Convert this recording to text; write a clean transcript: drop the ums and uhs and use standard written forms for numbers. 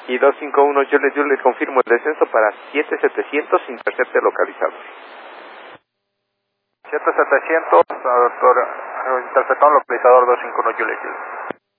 Y 251 Juliet Juliet, confirmo el descenso para 7700, intercepte localizado. 7700, doctor, interceptado localizador 251 Juliet Juliet.